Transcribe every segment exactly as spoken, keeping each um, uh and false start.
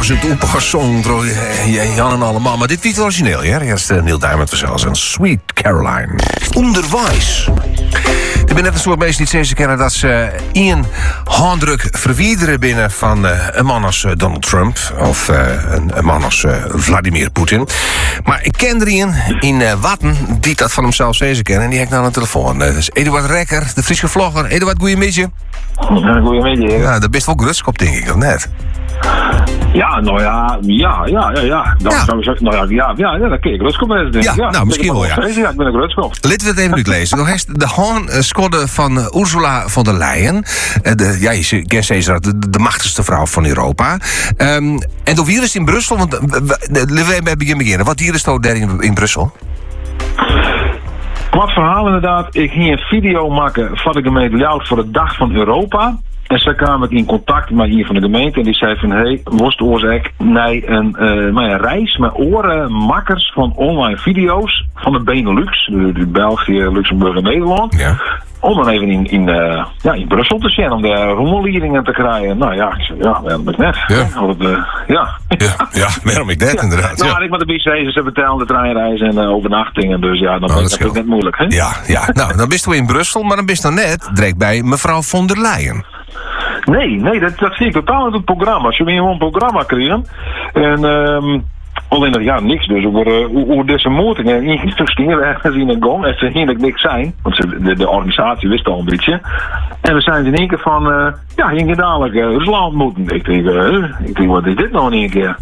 was het opgezongen door Jan en allemaal. Maar dit is het origineel, ja? Eerst uh, Neil Diamond vanzelfs en Sweet Caroline. Onderwijs. Ik ben net een soort mensen die steeds kennen dat ze één handdruk verwijderen binnen van uh, een man als uh, Donald Trump of uh, een, een man als uh, Vladimir Poetin. Maar ik ken er een in uh, Watten die dat van hemzelf steeds kennen en die heb ik nou aan de telefoon. Uh, dat is Eduard Rekker, de Friese vlogger. Eduard, goeiemiddag. Ja, goeiemiddag. Ja, dat best wel grutskop, denk ik, of net? Ja, nou ja, ja, ja, ja, ja. Dat ja. zou ik zeggen, nou ja, ja, ja, ja, dat kun je grutskop best, denk ik. Ja, Ja, nou, misschien wel, ja. Ja, ik ben een grutskop. Laten we het even uitlezen. Nog eens de haan-skodde van uh, Ursula von der Leyen. Uh, de, ja, je kent steeds dat, de, de machtigste vrouw van Europa. Um, en door wie is het in Brussel? Want uh, we hebben beginnen. Wat hier is het daar in, in Brussel? Wat verhaal inderdaad. Ik ging een video maken van de gemeente Ljouwert voor de Dag van Europa. En zo kwam ik in contact met hier van de gemeente en die zei van, hé, hey, worst oorzaak nee, een, uh, maar een reis met orenmakkers van online video's van de Benelux, de, de België, Luxemburg en Nederland. Ja. Om dan even in, in, uh, ja, in Brussel te zijn, om de roemellieringen te krijgen. Nou ja, ik zei, ja, waarom ik net. Ja, Want, uh, ja. ja, ja waarom ik net ja. inderdaad. Nou, ja. ik met de B C's, ze betalen de treinreizen en uh, overnachtingen, dus ja, dan oh, is het net moeilijk, hè? Ja, ja, nou, dan bist je in Brussel, maar dan bist je dan net direct bij mevrouw von der Leyen. Nee, nee, dat, dat zie ik totaal uit het programma. Als je weer gewoon een programma krijgen en um, alleen dat ja, niks dus over uh, hoe deze moordingen ingestuurd ergens in een gong en ze eigenlijk niks zijn, want ze, de, de organisatie wist al een beetje. En we zijn in één keer van, uh, ja, ging je dadelijk uh, Rusland moeten. Ik denk, uh, ik denk, wat is dit nou in één keer?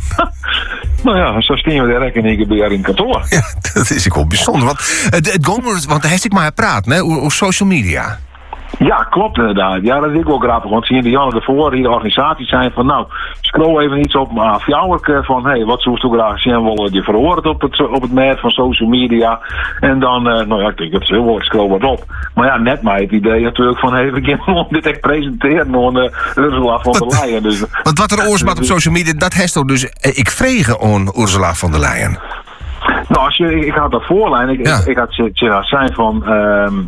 Nou ja, zo stien we direct in één keer bij haar in kantoor. Ja, dat is ook wel bijzonder. Want het, het gong, want daar heeft ik maar praat, hè, over social media. Ja, klopt inderdaad. Ja, dat is ook wel grappig. Want zie je de jaren ervoor die de organisaties zijn van, nou, scroll even iets op maar fjouwerk van, hé, hey, wat zou je graag zien willen je verhoord op het, op het net van social media. En dan, uh, nou ja, ik denk dat ze wel scroll wat op. Maar ja, net mij het idee natuurlijk van, hé, hey, we gaan dit echt presenteren aan uh, Ursula von der Leyen. Dus, want wat er oorsmaat op social media, dat heeft toch dus, ik vregen aan Ursula von der Leyen. Nou, als je, ik, ik had dat voorlijn, ik, ja. ik, ik had je zijn van, um,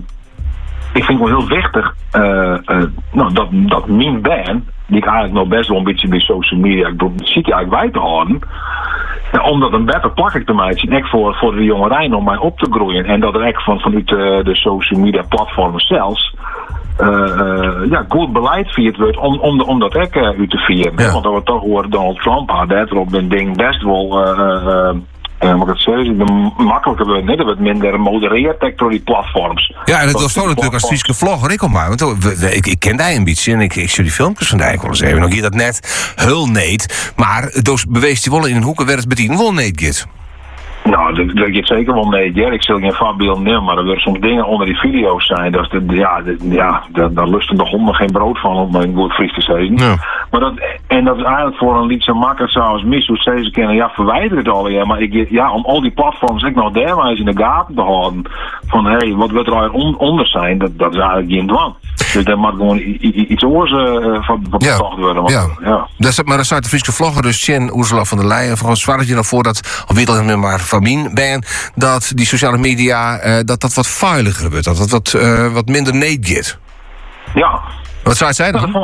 ik vind het wel heel wichtig uh, uh, nou, dat, dat mijn band, die ik eigenlijk nog best wel een beetje bij social media, ik zie je eigenlijk wij te houden, ja, om dat een beter plakje te maken, echt voor, voor de jongerijn om mij op te groeien. En dat er echt van, vanuit uh, de social media platformen zelfs uh, uh, ja, goed beleid vierd wordt om, om, de, om dat echt uh, uit te vieren. Ja. Want dat we toch horen Donald Trump had, dat er op een ding best wel Uh, uh, Uh, maar het zeggen, de makkelijker wordt net wat minder modereerd door die platforms. Ja, en dat was zo natuurlijk als Friese vlogger. Ik kom maar, want we, we, ik, ik ken die een beetje en ik, ik zie die filmpjes van die wel eens even. Nog hier dat net heel neet, maar dus bewees die wel in een hoeken werd het bedienen wel neet git. Nou, dat, dat gaat zeker wel nee. Ja, ik zal geen voorbeeld nemen, maar er worden soms dingen onder die video's zijn. Dat is de, ja, de, ja, daar lusten de honden geen brood van, om een goed Fries te zeggen. Ja. Maar dat, en dat is eigenlijk voor een lied zo makkelijk zoals mis, hoe ze kennen, ja, verwijder het al. Ja, maar ik, ja, om al die platforms echt nog derwijs in de gaten te houden. Van hé, hey, wat wordt er al on, onder zijn, dat, dat is eigenlijk geen dwang. Dus daar mag gewoon iets oors uh, van betocht worden. Maar, ja. Ja. Dat, maar dan staat de Friese vlogger, dus Tjen Ursula von der Leyen, volgens zwaar je nou voor dat, al weet dat maar van min ben, dat die sociale media, uh, dat dat wat veiliger wordt, dat dat wat, uh, wat minder neet gaat. Ja. Wat zou zij dan?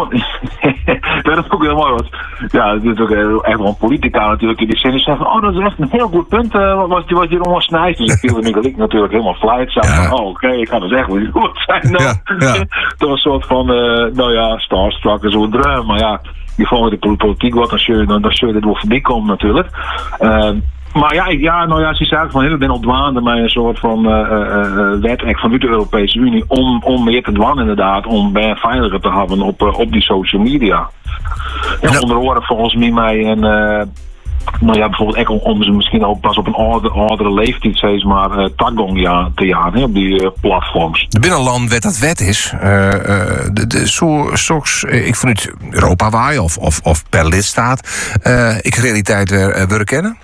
Dat is ook heel mooi, want ja, het is ook echt wel een politica natuurlijk in die zin. Die zegt van, oh, dat is echt een heel goed punt uh, wat, wat je erom snijdt. Dus ik viel en ik natuurlijk helemaal fluit. Zei ja. van, oh, oké, okay, ik ga dus echt wel goed zijn. Nou, ja, ja. Dat was een soort van, uh, nou ja, starstruck en zo'n droom. Maar ja, je volgt de politiek wat, dan zul je, dan, dan zul je dit wel voorbij komen natuurlijk. Uh, Maar ja, ik, ja, nou ja, ze zei van heel ben ontwaande mij een soort van uh, uh, wet echt vanuit de Europese Unie om, om meer te dwan inderdaad, om bij veiliger te hebben op, uh, op die social media. En ja. onder andere volgens mij en uh, nou ja, bijvoorbeeld echt om, om ze misschien ook pas op een oudere, oudere leeftijd steeds maar uh, tagong ja, te jagen op die uh, platforms. De binnenland wet dat wet is, uh, uh, de, de, zo, soms, uh, ik vanuit Europa waai of, of, of per lidstaat, uh, ik realiteit weer uh, willen kennen.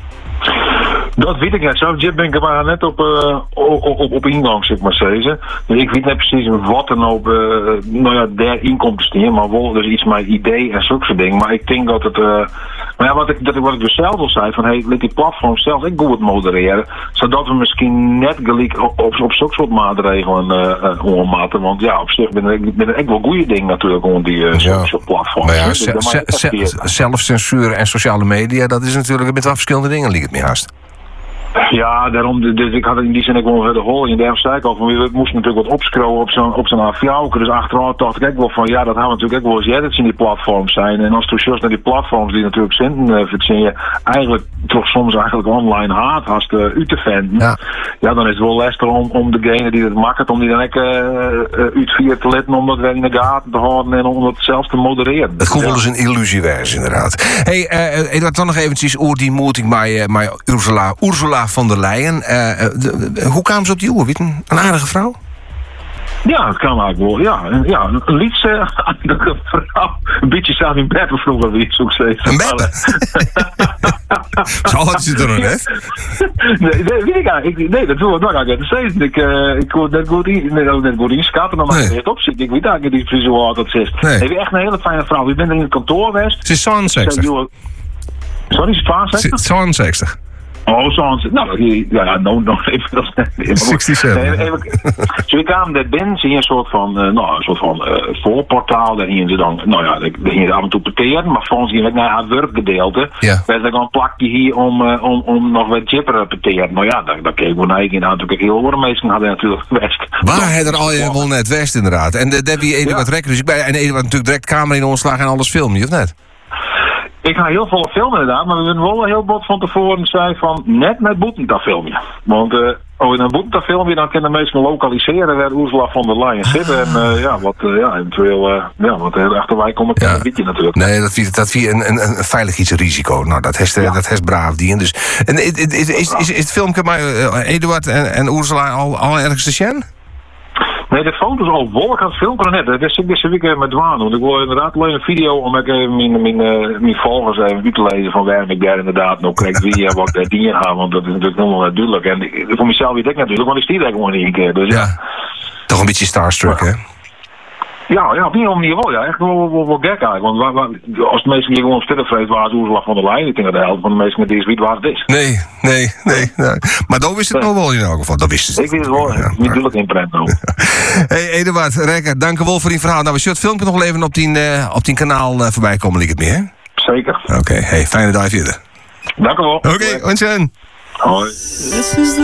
Dat weet ik net zo. Je ben ik maar net op, uh, op, op, op ingang, zeg maar zeggen. Dus ik weet net precies wat er nou, uh, nou ja, der inkomsten stehen, maar wel dus iets met idee en zulke soort dingen. Maar ik denk dat het, uh, Maar ja, wat ik, dat ik, wat ik dus zelf al zei, van hey, laat die platform zelf ik goed modereren, zodat we misschien net gelijk op, op, op zulke soort maatregelen uh, uh, ommaten. Want ja, op zich ben ik, ben ik wel goede dingen natuurlijk om die uh, ja. soort platforms. Maar ja, dus ze, ze, ze, zelfcensuur en sociale media, dat is natuurlijk met wel verschillende dingen, liep het me haast. Ja, daarom, dus ik had in die zin ook wel de hol in. Daarom zei ik al, van, we moesten natuurlijk wat opscrollen op zo'n op zo'n A V J. Dus achteraf dacht ik ook wel van, ja, dat gaan we natuurlijk ook wel eens edits in die platforms zijn. En als toen just naar die platforms die natuurlijk zenden, uh, verzin je eigenlijk toch soms eigenlijk online haat als uh, u te vinden. Ja. ja, dan is het wel lastig om, om degene die het maakt, om die dan ook uh, uh, uit vier te letten, om dat weer in de gaten te houden en om dat zelfs te modereren. Het kon ja. wel eens een illusie wijs, inderdaad. Hé, hey, uh, Eduard, dan nog eventjes over die meeting met, uh, met Ursula, Ursula von der Leyen. Uh, de, de, hoe kwamen ze op die oer? Weet een, een aardige vrouw? Ja, dat kan eigenlijk wel. Ja, en, ja een liedje, aardige vrouw. Een beetje samen in Beppe vroeger, wie ik zo steeds. Een Beppe? Zo had je het er nog net? Nee, nee, weet ik eigenlijk. Nee, dat doe ik nog eigenlijk steeds. Ik, uh, ik kon net goed in, net goed inschatten, maar nee. Het opzien. Ik weet eigenlijk niet precies hoe dat is. Nee. Ik ben echt een hele fijne vrouw. Ik ben er in het kantoor geweest. Ze is zevenenzestig. Sorry, is het zevenenzestig? zevenenzestig. Oh, zo'n... Nou, ja, no, no, even... Dat is zevenenzestig. Zo, ik kwam daar binnen, zie je een soort van, uh, nou, een soort van uh, voorportaal. Daar gingen ze dan, nou ja, daar gingen ze af en toe parteren. Maar volgens gingen we naar het werkgedeelte. Ja. Werd er gewoon een plakje hier om, uh, om, om nog wat chipper te parteren. Nou ja, daar, daar keek we naar. Nou, natuurlijk heel veel mensen hadden natuurlijk West. Waar hij er al je wel net West, inderdaad. En daar heb je Eduard ja. Rekker. Dus ik ben, en Eduard natuurlijk direct camera in ontslag en alles filmen, of net? Ik ga heel veel filmen inderdaad, maar we hebben wel heel bot van tevoren zei van net met Boetenta filmen. Want uh, oh, in een Boetenta filmen dan kunnen mensen lokaliseren waar Ursula von der Leyen zit. En uh, ja, wat uh, ja, eventueel uh, ja, wat uh, achterwij komt ja. een beetje natuurlijk. Nee, dat viert dat vier een, een, een veiligheidsrisico. Nou, dat heeft ja. dat heeft braaf die. Dus en is, is, is, is, is het filmpje maar uh, Eduard en, en Ursula al, al ergens te zien? Nee, de foto's al wolk had filmpje net. Dat is ik deze week met Dwaan. Want ik wil inderdaad alleen een video om ik even mijn, mijn, uh, mijn volgers even uit te lezen van waar ik daar inderdaad nog krijg wie en wat ik daar dienen ga. Want dat is natuurlijk helemaal duidelijk. En ik, voor mezelf weet ik natuurlijk, want ik zie dat gewoon niet een keer. Dus, ja. ja. Toch een beetje starstruck, ja. hè? Ja, ja, op die manier wel. Ja, echt wel, wel, wel gek eigenlijk. Want waar, waar, als de mensen hier gewoon stillenvrees waren, Ursula von der Leyen, ik denk dat de helft van de mensen die weet waar het is. Nee, nee, nee. nee. Maar dan wist het nog wel in elk geval. Dat wist het. Ik weet het wel. Ja, niet duidelijk in prent ook. Hey Eduard Rekker, dank je wel voor die verhaal. Nou, we zullen het filmpje nog wel even op die, uh, op die kanaal uh, voorbij komen, liep het meer, hè? Zeker. Oké, okay. Hey, fijne dag verder. Dank je wel. Oké, okay, ontzettend. Hoi.